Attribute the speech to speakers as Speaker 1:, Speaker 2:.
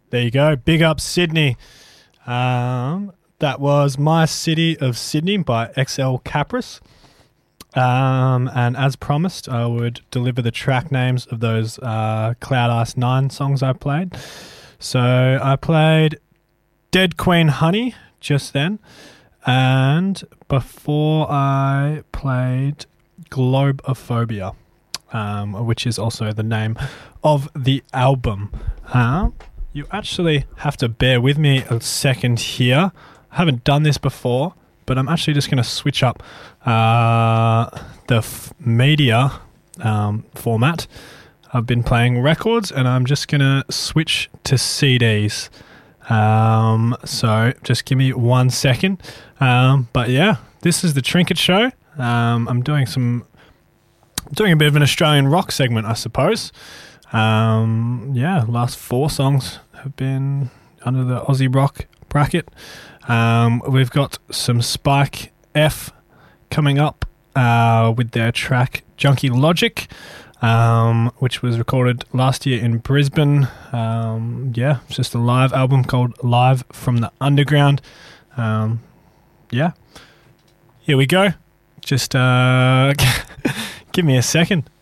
Speaker 1: There you go. Big up Sydney. That was My City of Sydney by XL Capris. And as promised, I would deliver the track names of those Cloud Ice 9 songs I played. So I played Dead Queen Honey just then. And before I played Globophobia, which is also the name of the album. You actually have to bear with me a second here. I haven't done this before, but I'm actually just going to switch up the media format. I've been playing records, and I'm just going to switch to CDs. So just give me 1 second. But yeah, this is the Trinket Show. I'm doing a bit of an Australian rock segment, I suppose. Last 4 songs have been under the Aussie rock bracket. We've got some Spike F coming up with their track Junkie Logic, which was recorded last year in Brisbane. It's just a live album called Live from the Underground. Here we go. Just give me a second.